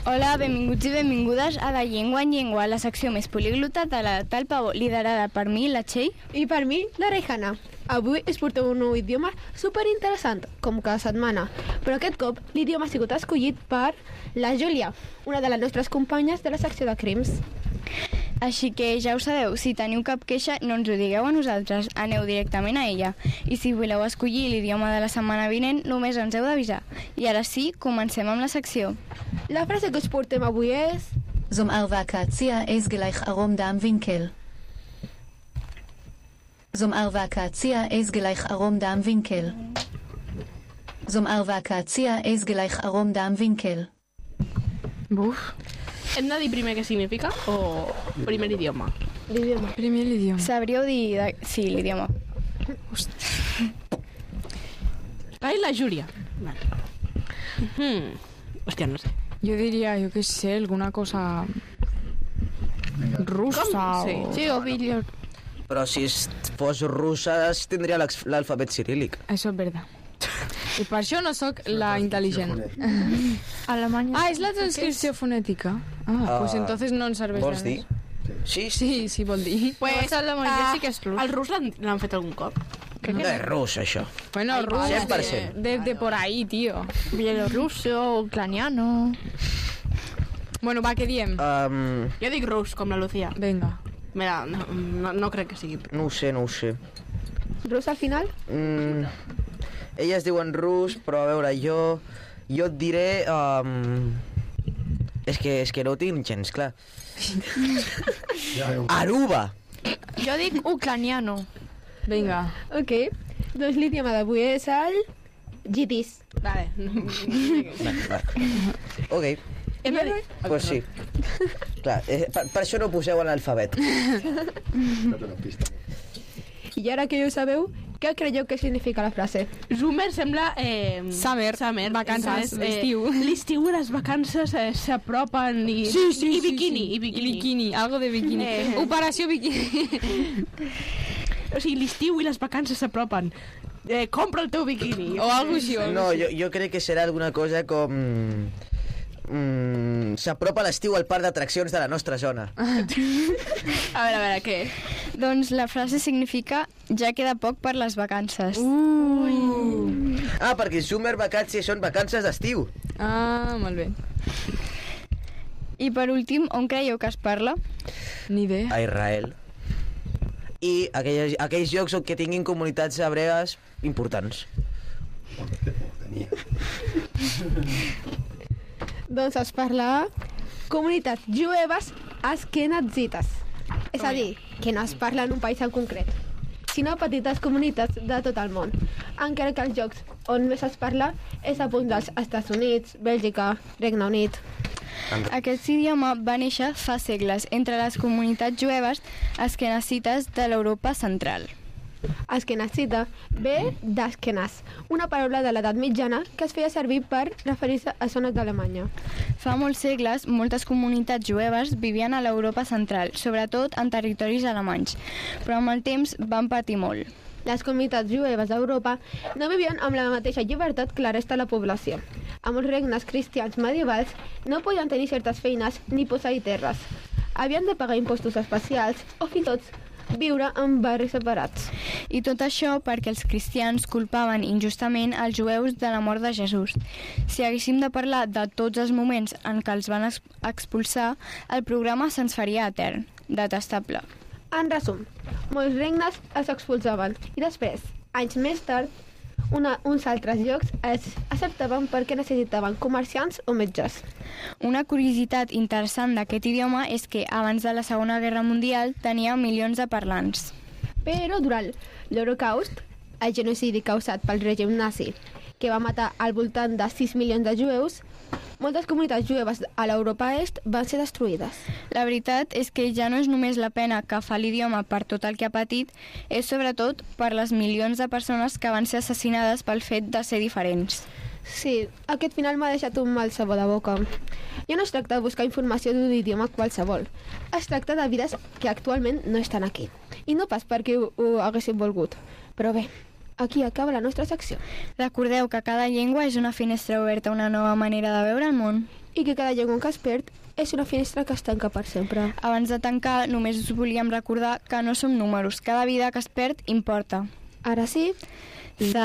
Hola, benvinguts i benvingudes a De Llengua en Llengua, la secció més poliglota de la Tal Pavó, liderada per mi, la Txell. I per mi, la Rejana. Avui us porteu un nou idioma superinteressant, com cada setmana. Però aquest cop l'idioma ha sigut escollit per la Júlia, una de les nostres companyes de la secció de crims. Així que ja ho sabeu, si teniu cap queixa no ens ho digueu a nosaltres, aneu directament a ella. I si voleu escollir l'idioma de la setmana vinent, només ens heu d'avisar. I ara sí, comencem amb la secció. La frase que us portem avui és... Zum Arvakacia es gleich arom dam Winkel. Zum Arvakacia es gleich arom dam Winkel. Zum Arvakacia es gleich arom dam Winkel. Buf. Hem de dir primer què significa o primer idioma? L'idioma. Primer l'idioma. Sabríeu dir... Sí, l'idioma. Ai, la Júlia. Hòstia, no sé. Jo diria, jo què sé, alguna cosa russa Sí. o... Sí, o vídeo. Però si fos russa tindria l'alfabet ciríl·lic. Això és verdad. I per això no sóc la intel·ligent. Alemanya. Ah, és la transcripció fonètica. Pues entonces no ens serveix Vols de dir? res. Sí. Sí, vol dir. Pues, alemanya sí que és rus. El rus l'han fet algun cop? No és rus, això. Bueno, Ay, ruso. 100%. De por ahí, tío. Bielorrusso, ucraniano... Bueno, va, què diem? Jo dic rus, com la Lucía. Venga. Mira, no crec que sigui. No ho sé. Rus al final? Elles diuen rus, però a veure, jo et diré... És que no ho tinc gens clar. Aruba! Jo dic ucraniano. Venga. Ok. Doncs l'idioma d'avui és el... Jiddis. Vale. Va. Ok, Hem de dir... doncs sí. Clar, per això no poseu en l'alfabet. I ara que ja ho sabeu, què creieu que significa la frase? Zoomer sembla... Summer, vacances, és, l'estiu. L'estiu i les vacances s'apropen i... I bikini. I bikini, algo de bikini. Operació bikini. O sigui, l'estiu i les vacances s'apropen. Compra el teu bikini. O algo així. No, jo crec que serà alguna cosa com... s'apropa l'estiu al parc d'atraccions de la nostra zona. A veure, què? Doncs la frase significa ja queda poc per les vacances. Perquè summer vacances són vacances d'estiu. Ah, molt bé. I per últim, on creieu que es parla? Ni idea. A Israel. I aquells llocs que tinguin comunitats hebrees importants. Doncs es parla comunitats jueves askenazites. És a dir, que no es parla en un país en concret, sinó petites comunitats de tot el món. Encara que els llocs on més es parla és a punt dels Estats Units, Bèlgica, Regne Unit. Aquest idioma va néixer fa segles entre les comunitats jueves askenazites de l'Europa central. Askenazita ve d'Askenaz, una paraula de l'edat mitjana que es feia servir per referir-se a zones d'Alemanya. Fa molts segles, moltes comunitats jueves vivien a l'Europa central, sobretot en territoris alemanys, però amb el temps van patir molt. Les comunitats jueves d'Europa no vivien amb la mateixa llibertat que la resta de la població. A molts regnes cristians medievals no podien tenir certes feines ni posseir terres. Havien de pagar impostos especials o fins i tot viure en barris separats. I tot això perquè els cristians culpaven injustament els jueus de la mort de Jesús. Si haguéssim de parlar de tots els moments en què els van expulsar, el programa se'ns faria etern, detestable. En resum, molts regnes els expulsaven i després, anys més tard, uns altres llocs els acceptaven perquè necessitaven comerciants o metges. Una curiositat interessant d'aquest idioma és que abans de la Segona Guerra Mundial tenia milions de parlants. Però durant l'Holocaust, el genocidi causat pel règim nazi, que va matar al voltant de 6 milions de jueus, moltes comunitats jueves a l'Europa Est van ser destruïdes. La veritat és que ja no és només la pena que fa l'idioma per tot el que ha patit, és sobretot per les milions de persones que van ser assassinades pel fet de ser diferents. Sí, aquest final m'ha deixat un mal sabor de boca. Ja no es tracta de buscar informació d'un idioma qualsevol. Es tracta de vides que actualment no estan aquí. I no pas perquè ho haguéssim volgut. Però bé, aquí acaba la nostra secció. Recordeu que cada llengua és una finestra oberta a una nova manera de veure el món. i que cada llengua que es perd és una finestra que es tanca per sempre. Abans de tancar, només us volíem recordar que no som números. Cada vida que es perd importa. Ara sí,